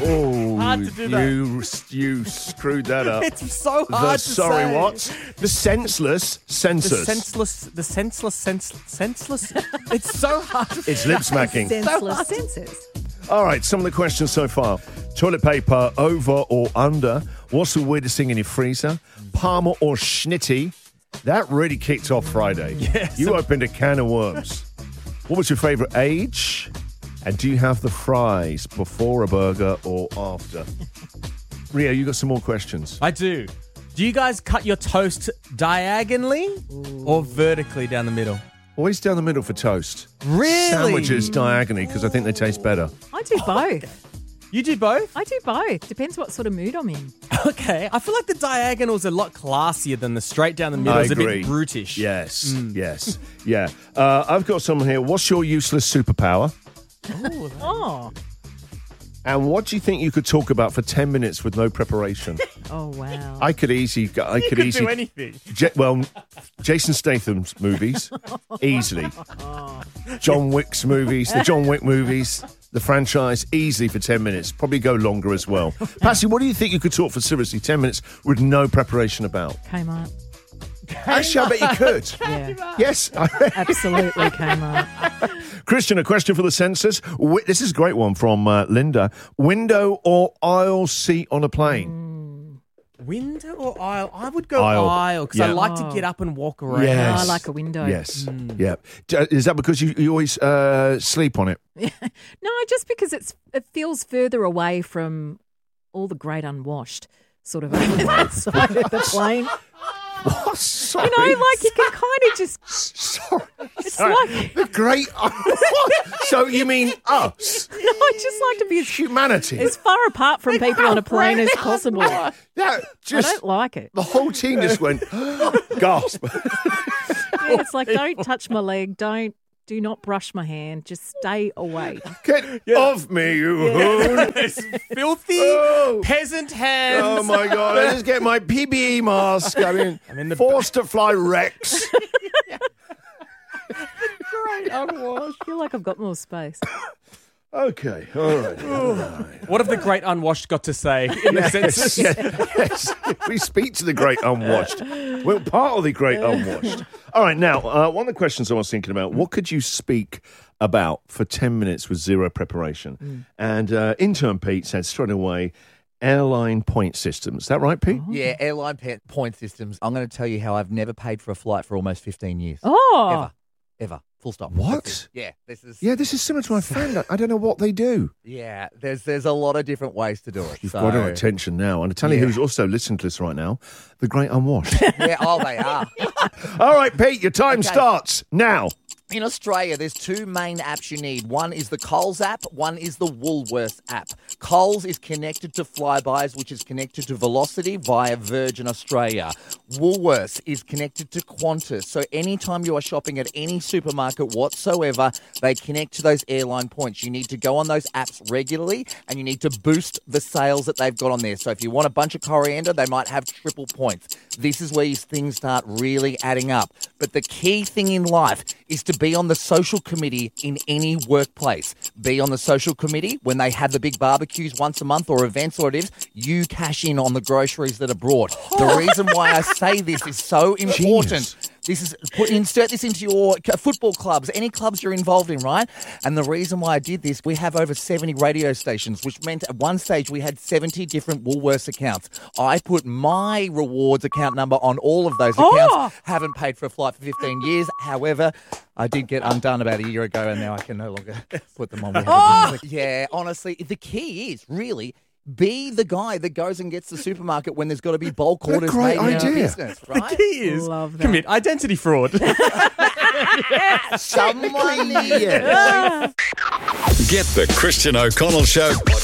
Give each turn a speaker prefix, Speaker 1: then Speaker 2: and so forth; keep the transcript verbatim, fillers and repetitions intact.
Speaker 1: Oh,
Speaker 2: hard to do that.
Speaker 1: you, you screwed that up.
Speaker 2: It's so hard
Speaker 1: the,
Speaker 2: to
Speaker 1: sorry,
Speaker 2: say.
Speaker 1: what? The senseless
Speaker 2: The
Speaker 1: census.
Speaker 2: senseless, the senseless, senseless, senseless. It's so hard to
Speaker 1: It's lip smacking.
Speaker 3: Senseless senses.
Speaker 1: All right, some of the questions so far. Toilet paper, over or under? What's the weirdest thing in your freezer? Parma or Schnitty? That really kicked off Friday.
Speaker 2: Yes.
Speaker 1: You opened a can of worms. What was your favourite age? And do you have the fries before a burger or after? Rio, you got some more questions.
Speaker 2: I do. Do you guys cut your toast diagonally or vertically down the middle?
Speaker 1: Always down the middle for toast.
Speaker 2: Really?
Speaker 1: Sandwiches diagonally because I think they taste better.
Speaker 3: I do both.
Speaker 2: You do both?
Speaker 3: I do both. Depends what sort of mood I'm in.
Speaker 2: Okay. I feel like the diagonal's a lot classier than the straight down the middle.
Speaker 1: I
Speaker 2: It's a
Speaker 1: agree.
Speaker 2: bit brutish.
Speaker 1: Yes, yes, yeah. Uh, I've got someone here. What's your useless superpower?
Speaker 3: Oh.
Speaker 1: And what do you think you could talk about for ten minutes with no preparation?
Speaker 3: Oh, wow.
Speaker 1: I could easily go. I
Speaker 2: You
Speaker 1: could
Speaker 2: could
Speaker 1: easily
Speaker 2: do anything.
Speaker 1: Ja- well, Jason Statham's movies, easily. John Wick's movies, the John Wick movies, the franchise, easily for ten minutes. Probably go longer as well. Patsy, what do you think you could talk for seriously ten minutes with no preparation about?
Speaker 3: Kmart.
Speaker 1: Actually, I bet you could.
Speaker 3: Yeah.
Speaker 1: Yes.
Speaker 3: Absolutely Kmart.
Speaker 1: Christian, a question for the censors. Wi- This is a great one from uh, Linda. Window or aisle seat on a plane?
Speaker 2: Window or aisle? I would go
Speaker 1: Aisle.
Speaker 2: aisle because I
Speaker 1: Yeah.
Speaker 2: like
Speaker 3: Oh.
Speaker 2: to get up and walk around.
Speaker 1: Yes.
Speaker 3: I like a window.
Speaker 1: Yes. Yeah. D- Is that because you, you always uh, sleep on it?
Speaker 3: No, just because it's it feels further away from all the great unwashed sort of over that side of the plane.
Speaker 1: What? Sorry.
Speaker 3: You know, like you can kind of just.
Speaker 1: Sorry.
Speaker 3: It's like
Speaker 1: The great. What? So you mean us?
Speaker 3: no, I just like to be as,
Speaker 1: Humanity?
Speaker 3: as far apart from people on a plane as possible. I
Speaker 1: That just.
Speaker 3: don't like it.
Speaker 1: The whole team just went, gasp.
Speaker 3: Yeah, it's like don't touch my leg, don't do not brush my hand, just stay away.
Speaker 1: Get off me, you hoon.
Speaker 2: It's filthy
Speaker 1: Oh.
Speaker 2: peasant hands.
Speaker 1: Oh my God! I just get my P P E mask. I mean,
Speaker 2: in the
Speaker 1: forced to fly Rex.
Speaker 3: I feel like I've got more space.
Speaker 1: Okay, all right. All right.
Speaker 2: What have the great unwashed got to say in the census?
Speaker 1: Yes, yes. We speak to the great unwashed. We're part of the great unwashed. All right, now, uh, one of the questions I was thinking about, what could you speak about for ten minutes with zero preparation?
Speaker 3: Mm.
Speaker 1: And uh, intern Pete said straight away, airline point systems. Is that right, Pete?
Speaker 4: Yeah, airline pe- point systems. I'm going to tell you how I've never paid for a flight for almost fifteen years.
Speaker 3: Oh,
Speaker 4: Ever. Ever. Full stop.
Speaker 1: What?
Speaker 4: That's it. Yeah, this is.
Speaker 1: Yeah, this is similar to my friend. I don't know what they do.
Speaker 4: Yeah, there's there's a lot of different ways to do it.
Speaker 1: You've
Speaker 4: so,
Speaker 1: got our attention now. And I tell you
Speaker 4: Yeah.
Speaker 1: who's also listening to this right now, the great unwashed.
Speaker 4: Yeah, oh, they are.
Speaker 1: All right, Pete, your time
Speaker 4: Okay.
Speaker 1: starts now.
Speaker 4: In Australia, there's two main apps you need. One is the Coles app, one is the Woolworths app. Coles is connected to Flybuys, which is connected to Velocity via Virgin Australia. Woolworths is connected to Qantas. So anytime you are shopping at any supermarket whatsoever, they connect to those airline points. You need to go on those apps regularly and you need to boost the sales that they've got on there. So if you want a bunch of coriander, they might have triple points. This is where things start really adding up. But the key thing in life is to be on the social committee in any workplace. Be on the social committee when they have the big barbecues once a month or events or it is. You cash in on the groceries that are brought. The reason why I say this is so important.
Speaker 1: Genius.
Speaker 4: This is put insert this into your c- football clubs, any clubs you're involved in, right? And the reason why I did this, we have over seventy radio stations, which meant at one stage we had seventy different Woolworths accounts. I put my rewards account number on all of those accounts.
Speaker 3: Oh.
Speaker 4: Haven't paid for a flight for fifteen years. However, I did get undone about a year ago, and now I can no longer put them on.
Speaker 3: Oh.
Speaker 4: Yeah, honestly, the key is really. Be the guy that goes and gets the supermarket when there's got to be bulk
Speaker 1: What a
Speaker 4: orders
Speaker 1: great
Speaker 4: made in
Speaker 1: idea.
Speaker 4: your business,
Speaker 2: The
Speaker 4: right?
Speaker 2: key is
Speaker 3: Love that.
Speaker 2: commit identity fraud.
Speaker 4: Someone,
Speaker 1: yes.
Speaker 5: Get the Christian O'Connell Show